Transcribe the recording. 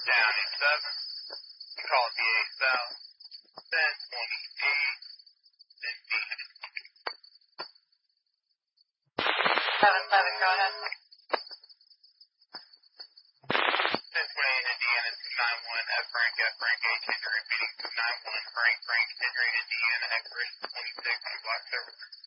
down in 7. You call it VA South, then 28, then B. 7-7, go ahead. 1028 Indiana, 291 F Frank, H Henry, repeating 291 Frank, Henry, Indiana, expiration 26 on block service.